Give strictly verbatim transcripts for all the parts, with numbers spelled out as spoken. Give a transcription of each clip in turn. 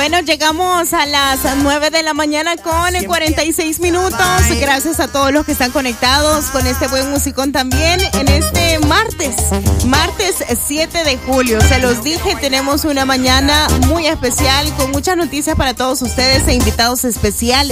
Bueno, llegamos a las nueve de la mañana con cuarenta y seis minutos. Gracias a todos los que están conectados con este buen musicón también en este martes, martes siete de julio. Se los dije, tenemos una mañana muy especial con muchas noticias para todos ustedes e invitados especiales.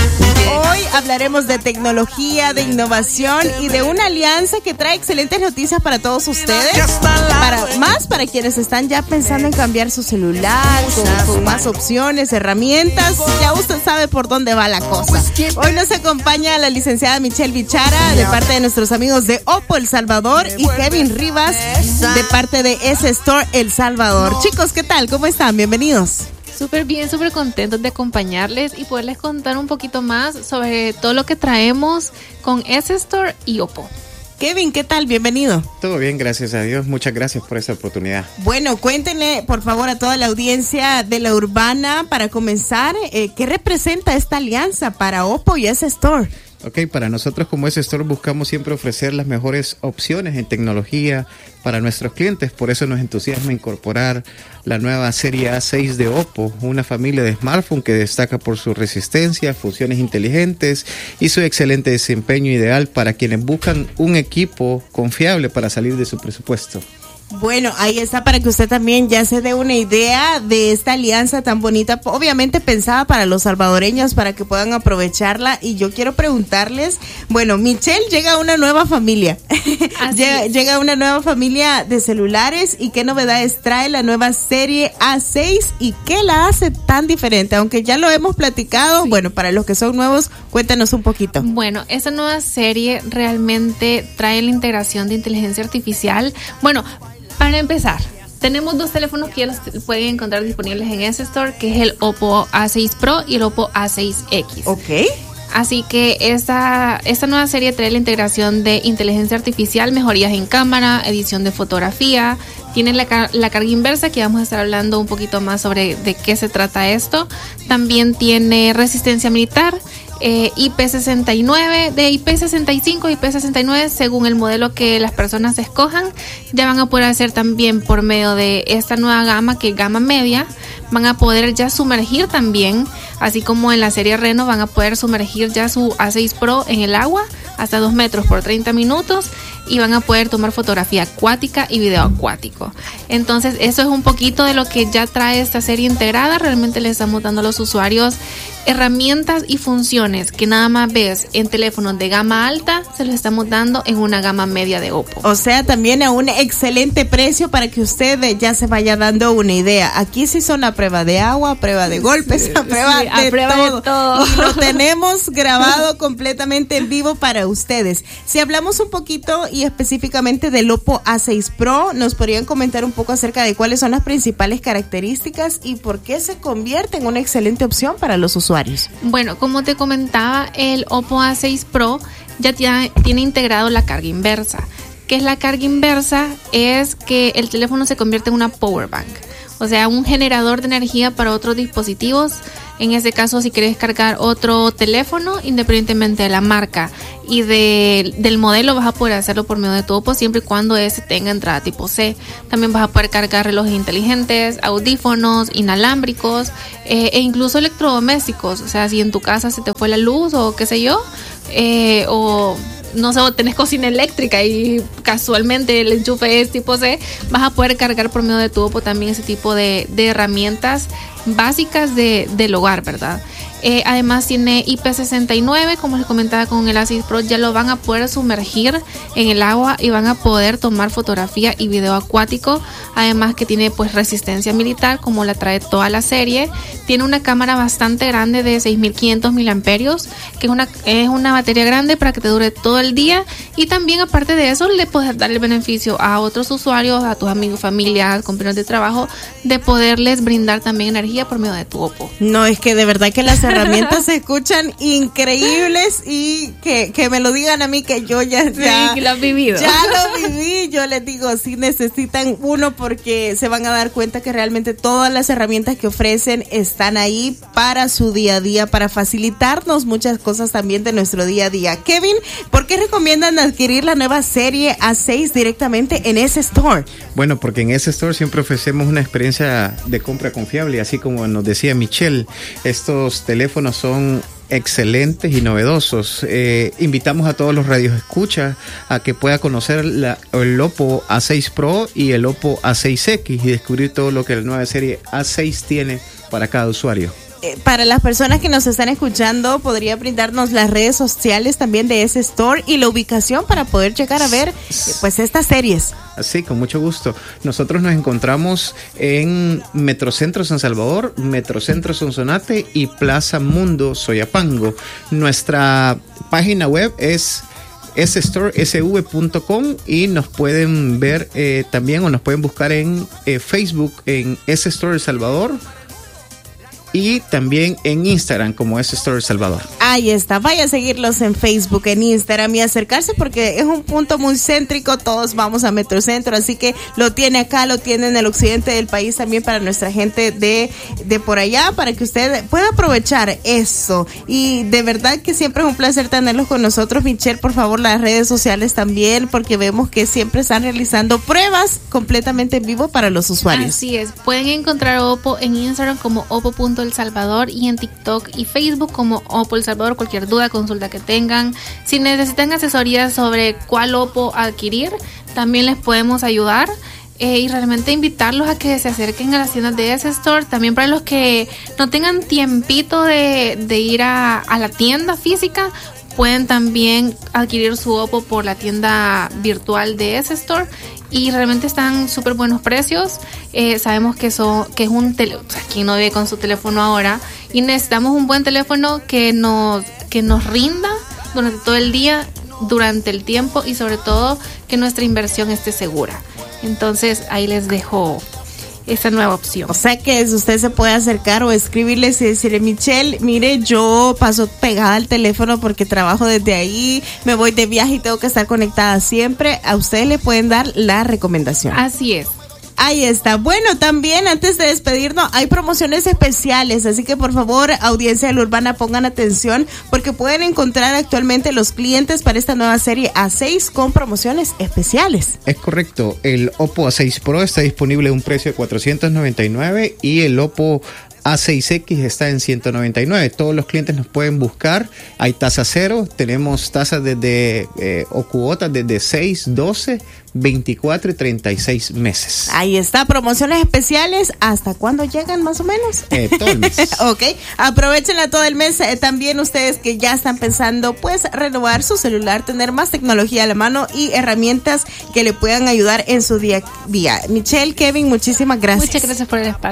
Hoy hablaremos de tecnología, de innovación y de una alianza que trae excelentes noticias para todos ustedes. Para más para quienes están ya pensando en cambiar su celular, con, con más opciones, herramientas. Ya usted sabe por dónde va la cosa. Hoy nos acompaña la licenciada Michelle Bichara de parte de nuestros amigos de Oppo El Salvador y Kevin Rivas de parte de S Store El Salvador. Chicos, ¿qué tal? ¿Cómo están? Bienvenidos. Súper bien, súper contentos de acompañarles y poderles contar un poquito más sobre todo lo que traemos con S Store y Oppo. Kevin, ¿qué tal? Bienvenido. Todo bien, gracias a Dios. Muchas gracias por esta oportunidad. Bueno, cuéntenle, por favor, a toda la audiencia de La Urbana, para comenzar, eh, ¿qué representa esta alianza para Oppo y S Store? Ok, para nosotros como S Store buscamos siempre ofrecer las mejores opciones en tecnología para nuestros clientes. Por eso nos entusiasma incorporar la nueva serie A seis de Oppo, una familia de smartphone que destaca por su resistencia, funciones inteligentes y su excelente desempeño, ideal para quienes buscan un equipo confiable para salir de su presupuesto. Bueno, ahí está para que usted también ya se dé una idea de esta alianza tan bonita, obviamente pensada para los salvadoreños para que puedan aprovecharla. Y yo quiero preguntarles, bueno, Michelle, llega una nueva familia, llega, llega una nueva familia de celulares, y qué novedades trae la nueva serie A seis y qué la hace tan diferente, aunque ya lo hemos platicado. Sí. Bueno, para los que son nuevos, cuéntanos un poquito. Bueno, esta nueva serie realmente trae la integración de inteligencia artificial. Bueno, para empezar, tenemos dos teléfonos que ya los pueden encontrar disponibles en S Store, que es el Oppo A seis Pro y el Oppo A seis X. Ok. Así que esta, esta nueva serie trae la integración de inteligencia artificial, mejorías en cámara, edición de fotografía, tiene la, la carga inversa, que vamos a estar hablando un poquito más sobre de qué se trata esto. También tiene resistencia militar, eh, I P sesenta y nueve, de I P sesenta y cinco, I P sesenta y nueve, según el modelo que las personas escojan. Ya van a poder hacer también por medio de esta nueva gama, que es gama media, van a poder ya sumergir también, así como en la serie Reno, van a poder sumergir ya su A seis Pro en el agua hasta dos metros por treinta minutos y van a poder tomar fotografía acuática y video acuático. Entonces, eso es un poquito de lo que ya trae esta serie integrada. Realmente le estamos dando a los usuarios herramientas y funciones que nada más ves en teléfonos de gama alta, se los estamos dando en una gama media de Oppo. O sea, también a un excelente precio para que usted ya se vaya dando una idea. Aquí sí son a prueba de agua, a prueba de golpes, sí, a prueba, sí, de, a prueba todo. de todo. Y lo tenemos grabado completamente en vivo para ustedes. Si hablamos un poquito y específicamente del Oppo A seis Pro, ¿nos podrían comentar un poco acerca de cuáles son las principales características y por qué se convierte en una excelente opción para los usuarios? Bueno, como te comentaba, el Oppo A seis Pro ya tiene, tiene integrado la carga inversa. ¿Qué es la carga inversa? Es que el teléfono se convierte en una power bank, o sea, un generador de energía para otros dispositivos. En ese caso, si quieres cargar otro teléfono, independientemente de la marca y de, del modelo, vas a poder hacerlo por medio de tu Oppo, siempre y cuando ese tenga entrada tipo C. También vas a poder cargar relojes inteligentes, audífonos, inalámbricos, eh, e incluso electrodomésticos. O sea, si en tu casa se te fue la luz o qué sé yo, eh, o no sé, tenés cocina eléctrica y casualmente el enchufe es tipo C, vas a poder cargar por medio de tu Oppo también ese tipo de, de herramientas básicas de, del hogar, ¿verdad? Eh, además tiene I P sesenta y nueve, como les comentaba con el A seis Pro, ya lo van a poder sumergir en el agua y van a poder tomar fotografía y video acuático. Además que tiene pues resistencia militar, como la trae toda la serie. Tiene una cámara bastante grande de seis mil quinientos miliamperios, que es una, es una batería grande para que te dure todo el día. Y también, aparte de eso, le puedes dar el beneficio a otros usuarios, a tus amigos, familias, compañeros de trabajo, de poderles brindar también energía por medio de tu Oppo. No, es que de verdad que las herramientas se escuchan increíbles, y que, que me lo digan a mí, que yo ya, ya, sí, lo has vivido. Ya lo viví. Yo les digo, si necesitan uno, porque se van a dar cuenta que realmente todas las herramientas que ofrecen están ahí para su día a día, para facilitarnos muchas cosas también de nuestro día a día. Kevin, ¿por qué recomiendan adquirir la nueva serie A seis directamente en S Store? Bueno, porque en S Store siempre ofrecemos una experiencia de compra confiable, así así como nos decía Michelle, estos teléfonos son excelentes y novedosos. Eh, invitamos a todos los radios escucha a que pueda conocer la, el Oppo A seis Pro y el Oppo A seis X y descubrir todo lo que la nueva serie A seis tiene para cada usuario. Para las personas que nos están escuchando, ¿podría brindarnos las redes sociales también de ese store y la ubicación para poder llegar a ver pues estas series? Sí, con mucho gusto. Nosotros nos encontramos en Metrocentro San Salvador, Metrocentro Sonsonate y Plaza Mundo Soyapango. Nuestra página web es s store s v punto com y nos pueden ver eh, también o nos pueden buscar en eh, Facebook en S Store El Salvador y también en Instagram como S Store El Salvador. Ahí está, vaya a seguirlos en Facebook, en Instagram y acercarse porque es un punto muy céntrico, todos vamos a Metrocentro, así que lo tiene acá, lo tiene en el occidente del país también para nuestra gente de, de por allá, para que usted pueda aprovechar eso. Y de verdad que siempre es un placer tenerlos con nosotros. Michelle, por favor, las redes sociales también, porque vemos que siempre están realizando pruebas completamente en vivo para los usuarios. Así es, pueden encontrar a Oppo en Instagram como oppo punto el salvador y en TikTok y Facebook como Oppo El Salvador. Cualquier duda, consulta que tengan, si necesitan asesoría sobre cuál Oppo adquirir, también les podemos ayudar. Eh, y realmente invitarlos a que se acerquen a las tiendas de S Store. También para los que no tengan tiempito de, de ir a, a la tienda física, pueden también adquirir su Oppo por la tienda virtual de S Store y realmente están súper buenos precios. Eh, sabemos que, son, que es un teléfono, o sea, quien no vive con su teléfono ahora, y necesitamos un buen teléfono que nos, que nos rinda durante todo el día, durante el tiempo y sobre todo que nuestra inversión esté segura. Entonces ahí les dejo esa nueva opción. O sea que usted se puede acercar o escribirles y decirle: Michelle, mire, yo paso pegada al teléfono porque trabajo desde ahí, me voy de viaje y tengo que estar conectada siempre. A ustedes le pueden dar la recomendación. Así es. Ahí está. Bueno, también antes de despedirnos, hay promociones especiales, así que por favor, audiencia de la Urbana, pongan atención porque pueden encontrar actualmente los clientes para esta nueva serie A seis con promociones especiales. Es correcto, el Oppo A seis Pro está disponible a un precio de cuatrocientos noventa y nueve y el Oppo A seis X está en ciento noventa y nueve. Todos los clientes nos pueden buscar. Hay tasa cero. Tenemos tasas desde eh, o cuotas desde seis, doce, veinticuatro y treinta y seis meses. Ahí está, promociones especiales. ¿Hasta cuándo llegan más o menos? Eh, todo el mes. Ok, aprovechenla todo el mes. Eh, también ustedes que ya están pensando pues renovar su celular, tener más tecnología a la mano y herramientas que le puedan ayudar en su día a día. Michelle, Kevin, muchísimas gracias. Muchas gracias por el espacio.